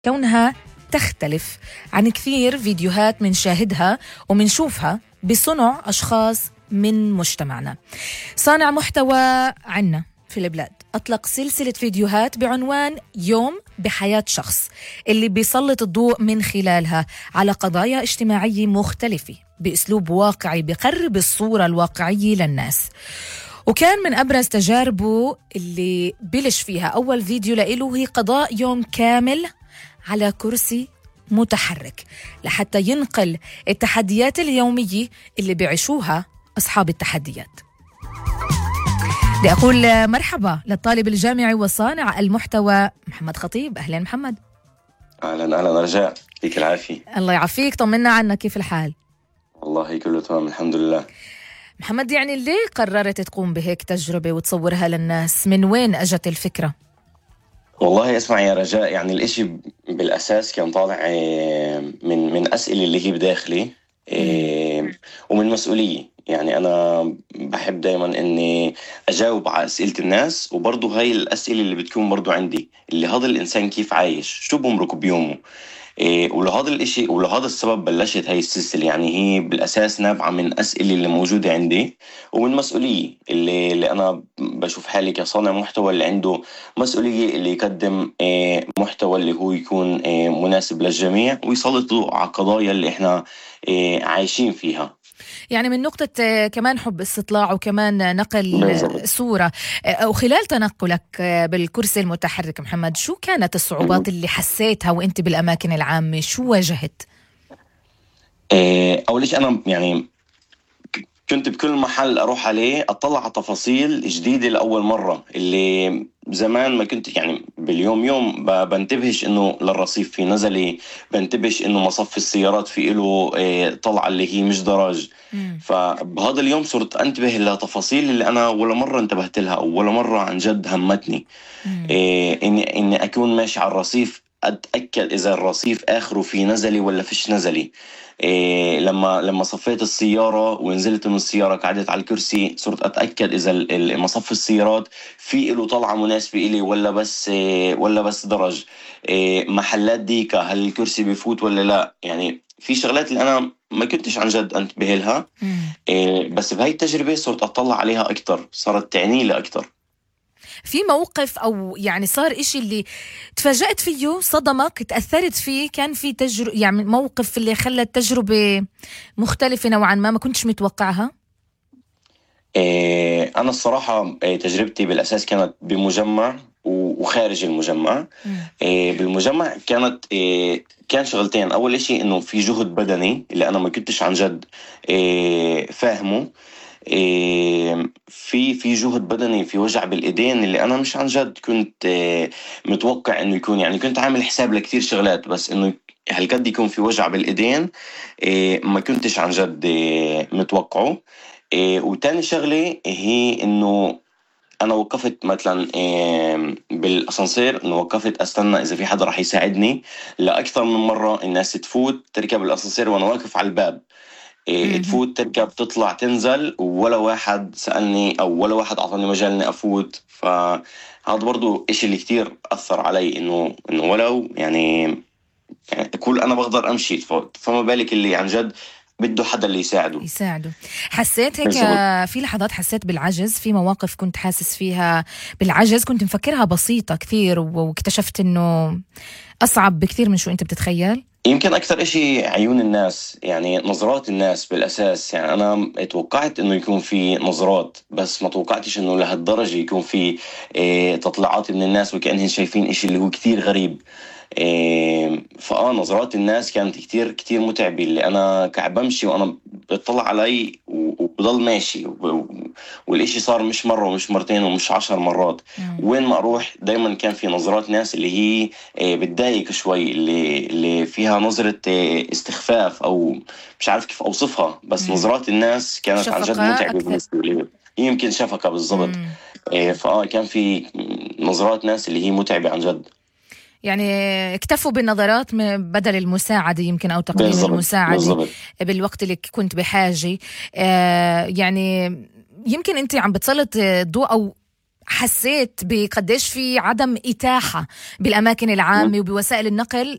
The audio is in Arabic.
كونها تختلف عن كثير فيديوهات منشاهدها ومنشوفها بصنع أشخاص من مجتمعنا. صانع محتوى عنا في البلاد أطلق سلسلة فيديوهات بعنوان يوم بحياة شخص، اللي بيسلط الضوء من خلالها على قضايا اجتماعية مختلفة بأسلوب واقعي بيقرب الصورة الواقعية للناس. وكان من أبرز تجاربه اللي بلش فيها أول فيديو له هي قضاء يوم كامل على كرسي متحرك لحتى ينقل التحديات اليومية اللي بيعيشوها أصحاب التحديات. بدي أقول مرحبا للطالب الجامعي وصانع المحتوى محمد خطيب. أهلا محمد. أهلا رجاء، فيك العافية. الله يعافيك، طمنا عنك، كيف الحال؟ والله كله تمام الحمد لله. محمد، يعني ليه قررت تقوم بهيك تجربة وتصورها للناس؟ من وين أجت الفكرة؟ والله اسمع يا رجاء، يعني الاشي بالأساس كان طالع من أسئلة اللي هي بداخلي ومن مسؤولية. يعني أنا بحب دايما إني أجاوب على أسئلة الناس، وبرضو هاي الأسئلة اللي بتكون برضو عندي، اللي هذا الإنسان كيف عايش، شو بمرق بيومه. ولهذا الاشي ولهذا السبب بلشت هاي السلسلة. يعني هي بالأساس نابعة من أسئلة اللي موجودة عندي ومن مسؤولية اللي أنا بشوف حالي كصانع محتوى اللي عنده مسؤولية اللي يقدم محتوى اللي هو يكون مناسب للجميع ويسلط على قضايا اللي إحنا عايشين فيها. يعني من نقطة كمان حب استطلاع وكمان نقل بالضبط. صورة. وخلال تنقلك بالكرسي المتحرك محمد، شو كانت الصعوبات اللي حسيتها وانت بالأماكن العامة؟ شو واجهت؟ أول شيء أنا يعني كنت بكل محل أروح عليه أطلع على تفاصيل جديدة لأول مرة، اللي زمان ما كنت يعني باليوم بنتبهش إنه للرصيف في نزلي، بنتبهش إنه مصف السيارات في إله طلعة اللي هي مش دراج. فبهذا اليوم صرت أنتبه لتفاصيل اللي أنا ولا مرة انتبهت لها أو ولا مرة عن جد همتني. إني أكون ماشي على الرصيف، أتأكد إذا الرصيف آخره في نزلي ولا فيش نزلي. لما صفيت السيارة ونزلت من السيارة قعدت على الكرسي، صرت أتأكد إذا مصف السيارات في له طلعة مناسبة إلي ولا بس درج. محلات ديكا، هل الكرسي بيفوت ولا لا. يعني في شغلات اللي أنا ما كنتش عن جد أنتبه لها. بس بهاي التجربة صرت أطلع عليها أكتر، صارت تعني لي أكتر. في موقف أو يعني صار إشي اللي تفاجأت فيه، صدمك، تأثرت فيه، كان في يعني موقف اللي خلى التجربة مختلفة نوعا ما كنتش متوقعها؟ أنا الصراحة تجربتي بالأساس كانت بمجمع وخارج المجمع. بالمجمع كان شغلتين. أول إشي إنه في جهد بدني اللي أنا ما كنتش عن جد فاهمه. في جهد بدني، في وجع بالإيدين اللي أنا مش عن جد كنت متوقع إنه يكون. يعني كنت عامل حساب لكتير شغلات، بس إنه هالقد يكون في وجع بالإيدين ما كنتش عن جد متوقعه. وتاني شغلة هي إنه أنا وقفت مثلا بالأسانسير، إنه وقفت أستنى إذا في حدا رح يساعدني لأكثر من مرة. الناس تفوت تركب الأسانسير وأنا واقف على الباب، تفوت تركب تطلع تنزل، ولا واحد سألني أو ولا واحد أعطاني مجال إني أفوت. فهذا برضو إشي اللي كتير أثر علي، إنه ولو يعني أقول أنا بقدر أمشي، فما بالك اللي عن جد بده حدا اللي يساعده. حسيت هيك بالزبط. في لحظات حسيت بالعجز؟ في مواقف كنت حاسس فيها بالعجز كنت مفكرها بسيطة كثير واكتشفت إنه أصعب بكثير من شو أنت بتتخيل؟ يمكن أكثر إشي عيون الناس، يعني نظرات الناس بالأساس. يعني أنا توقعت إنه يكون في نظرات، بس ما توقعتش إنه لهالدرجة يكون في تطلعات من الناس وكأنهم شايفين إشي اللي هو كتير غريب. نظرات الناس كانت كتير كتير متعبة، اللي أنا قاعد بمشي وأنا بطلع علي وبضل ماشي والإشي صار مش مرة ومش مرتين ومش 10 مرات. وين ما أروح دايما كان في نظرات ناس اللي هي بتضايق شوي، اللي فيها نظرة استخفاف أو مش عارف كيف أوصفها. بس نظرات الناس كانت عن جد متعبة بالنسبة لي. يمكن شفقة بالضبط. كان في نظرات ناس اللي هي متعبة عن جد. يعني اكتفوا بالنظرات بدل المساعدة يمكن أو تقديم المساعدة بالزبط. بالوقت اللي كنت بحاجة. يعني يمكن أنت عم بتسلط الضوء أو حسيت بقديش في عدم إتاحة بالأماكن العامة وبوسائل النقل